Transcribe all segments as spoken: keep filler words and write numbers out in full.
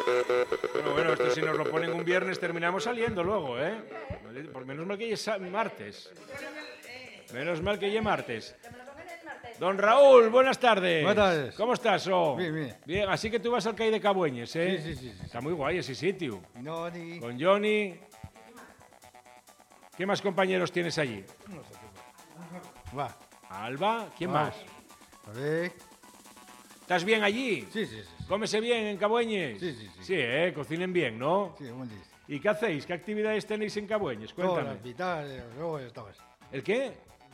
Bueno, bueno, esto si nos lo ponen un viernes terminamos saliendo luego, ¿eh? Por menos mal que es martes. Menos mal que es martes. Don Raúl, buenas tardes. Buenas tardes. ¿Cómo estás, oh? Bien, bien. Bien, así que tú vas al Cai de Cabueñes, ¿eh? Sí, sí, sí, sí. Está muy guay ese sitio. No, ni... Con Johnny. ¿Qué más compañeros tienes allí? No sé qué va. Alba, ¿quién Va. más? A ver... ¿Estás bien allí? Sí, sí, sí. ¿Cómese bien en Cabueñes? Sí, sí, sí. Sí, ¿eh? Cocinen bien, ¿no? Sí, un día. ¿Y qué hacéis? ¿Qué actividades tenéis en Cabueñes? Cuéntame. Todas, pitar, luego estabas. ¿El qué?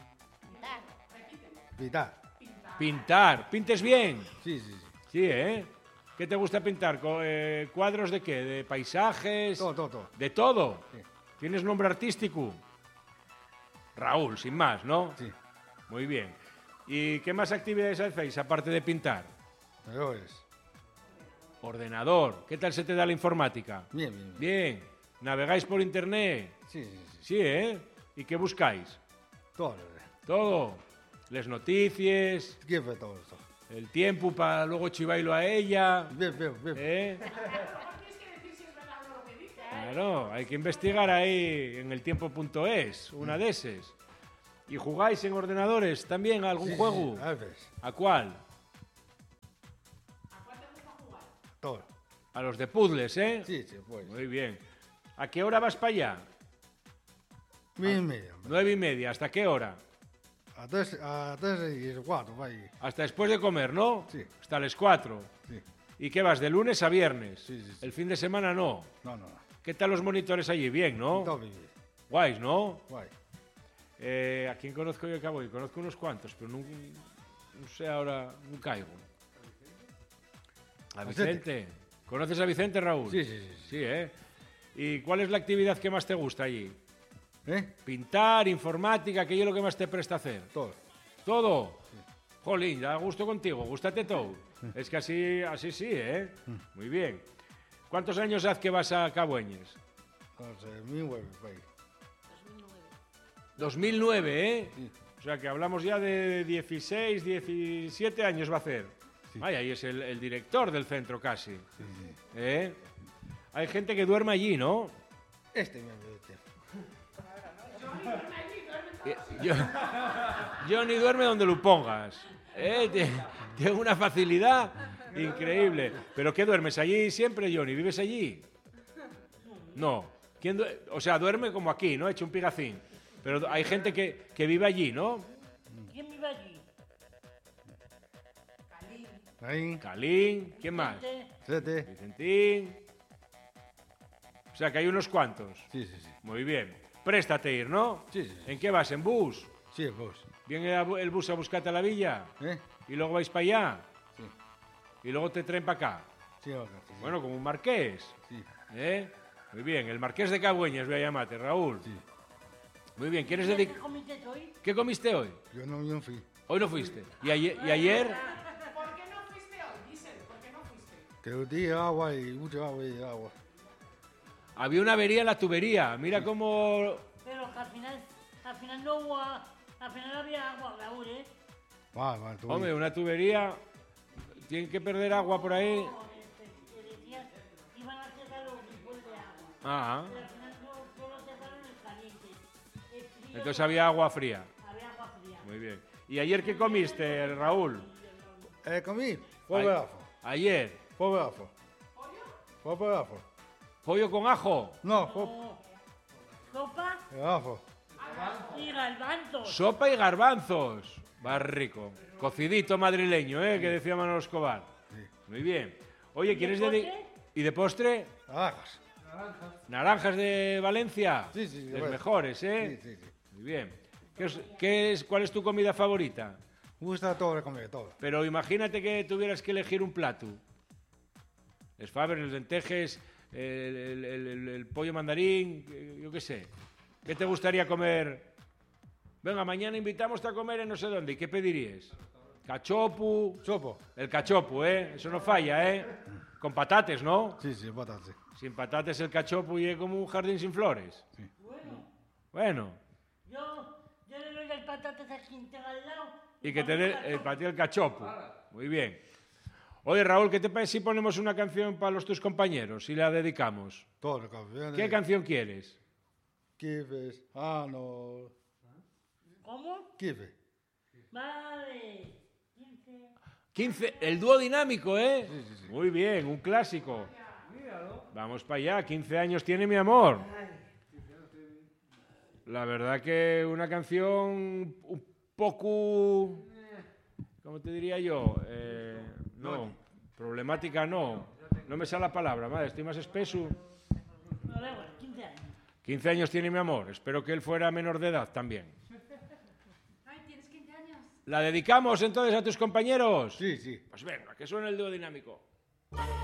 Pitar. Pintar. ¿Pintes bien? Sí, sí, sí. Sí, ¿eh? ¿Qué te gusta pintar? Co- eh, ¿Cuadros de qué? ¿De paisajes? Todo, todo, todo. ¿De todo? Sí. ¿Tienes nombre artístico? Raúl, sin más, ¿no? Sí. Muy bien. ¿Y qué más actividades hacéis aparte de pintar? Pero es... Ordenador. ¿Qué tal se te da la informática? Bien, bien, bien. Bien. ¿Navegáis por internet? Sí, sí, sí. Sí, ¿eh? ¿Y qué buscáis? Todo. Todo. Les noticias, ¿Qué fue todo esto? el tiempo para luego chivailo a ella. Bien, bien, bien. ¿Eh? Claro, hay que investigar ahí en el tiempo punto es, una de esas. ¿Y jugáis en ordenadores también a algún Sí, sí, juego? sí, a veces. ¿A cuál? Todo. A los de puzzles, ¿eh? Sí, sí, pues. Muy bien. ¿A qué hora vas para allá? Bien, y medio. Nueve y media. ¿Hasta qué hora? A tres, a tres y cuatro, va ahí. Hasta después de comer, ¿no? Sí. Hasta las cuatro. Sí. ¿Y qué vas? ¿De lunes a viernes? Sí, sí, sí. El fin de semana no. No, no, no. ¿Qué tal los monitores allí? Bien, ¿no? Todo bien. Guays, ¿no? Guay. Eh, ¿A quién conozco yo que voy? Conozco unos cuantos, pero no, no sé ahora, no caigo. A Vicente. Vicente. ¿Conoces a Vicente, Raúl? Sí, sí, sí. sí. Sí, ¿eh? ¿Y cuál es la actividad que más te gusta allí? ¿Eh? Pintar, informática, aquello es lo que más te presta hacer. Todo. ¿Todo? Jolín, da gusto contigo, gústate todo. Es que así, así sí, ¿eh? Muy bien. ¿Cuántos años hace que vas a Cabueñes? Entonces, mi huevo, va ahí. dos mil nueve, ¿eh? Sí. O sea que hablamos ya de dieciséis, diecisiete años va a hacer. Sí. Ay, ahí es el, el director del centro casi. Sí, sí. ¿Eh? Hay gente que duerme allí, ¿no? Este me este. Eh, Yo, Johnny duerme donde lo pongas. ¿Eh? Tie- Tiene una facilidad increíble. ¿Pero qué duermes allí siempre, Johnny? ¿Vives allí? No. ¿Quién due- o sea, duerme como aquí, ¿no? Hecho un pigacín. Pero hay gente que, que vive allí, ¿no? ¿Quién vive allí? Ahí. Calín, ¿quién más? Gente, Siete. Vicentín. O sea, que hay unos cuantos. Sí, sí, sí. Muy bien. Préstate ir, ¿no? Sí, sí, sí. ¿En qué vas? ¿En bus? Sí, vos. ¿Viene el bu- el bus a buscarte a la villa? ¿Eh? ¿Y luego vais para allá? Sí. ¿Y luego te traen para acá? Sí, acá, sí. Bueno, como un marqués. Sí. ¿Eh? Muy bien. El marqués de Cabueñas, voy a llamarte, Raúl. Sí. Muy bien. ¿Quieres ¿qué dedicar? comiste hoy? ¿Qué comiste hoy? Yo no, yo no fui. Hoy no fuiste. ¿Y ayer? ¿Y ayer? ¿Por qué no fuiste hoy, Giselle? ¿Por qué no fuiste? Que yo di agua y mucha agua y agua. Había una avería en la tubería. Mira cómo... Pero que al final, al final no hubo, a- al final había agua, Raúl, ¿eh? Va, va, tú. Hombre, una tubería... Tienen que perder agua por ahí. No, este, te decían, iban a cerrar los grifos de agua. Ah. Pero al final no, solo cerraron el caliente. El frío, Entonces había agua fría. había agua fría. Muy bien. ¿Y ayer qué comiste, Raúl? Eh, comí. Ay- Fogazo. Ayer. Fogazo. Fogazo. ¿Pollo con ajo? No, fo- No. Sopa fogazo. y garbanzos. Sopa y garbanzos. Va rico. Cocidito madrileño, ¿eh? Que decía Manolo Escobar. Sí. Muy bien. Oye, ¿quieres de dedi- postre? ¿Y de postre? Naranjas. Naranjas de Valencia. Sí, sí, Los bueno. mejores, ¿eh? Sí, sí, sí. Muy bien. ¿Qué es, qué es- ¿Cuál es tu comida favorita? Me gusta todo de comer, todo. Pero imagínate que tuvieras que elegir un plato. Les Faber, los lentejes, el, el- el- el- el pollo mandarín, eh, yo qué sé. ¿Qué te gustaría comer? Venga, mañana invitamos a comer en no sé dónde. ¿Y qué pedirías? Cachopu. Sopo. El cachopu, ¿eh? Eso no falla, ¿eh? Con patates, ¿no? Sí, sí, patatas. Sin patates el cachopu y es como un jardín sin flores. Bueno, Bueno. yo, yo le doy el patatas a quien tenga al lado. Y que te dé el, para ti el cachopu. Muy bien. Oye, Raúl, ¿qué te parece si ponemos una canción para los tus compañeros y la dedicamos? Todas las canciones. ¿Qué canción quieres? Kifes. Ah, no. ¿Cómo? Kife. Vale. quince. quince, el dúo dinámico, ¿eh? Muy bien, un clásico. Vamos para allá, quince años tiene mi amor. La verdad que una canción un poco, ¿cómo te diría yo? Eh, no, problemática no. No me sale la palabra, madre, estoy más espeso. No, da igual, quince años. quince años tiene mi amor, espero que él fuera menor de edad también. Ay, tienes quince años. ¿La dedicamos entonces a tus compañeros? Sí, sí. Pues venga, que suene el dúo dinámico.